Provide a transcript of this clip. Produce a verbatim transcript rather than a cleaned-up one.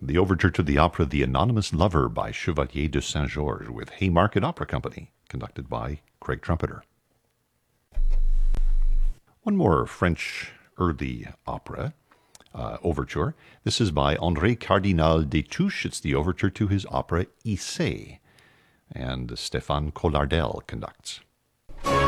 the overture to the opera The Anonymous Lover by Chevalier de Saint-Georges with Haymarket Opera Company, conducted by Craig Trumpeter. One more French early opera uh, overture. This is by André Cardinal Destouches. It's the overture to his opera Issei, and Stéphane Collardel conducts.